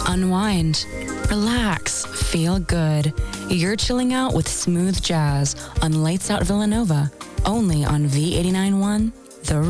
Unwind, relax, feel good. You're chilling out with smooth jazz on Lights Out Villanova, only on V89.1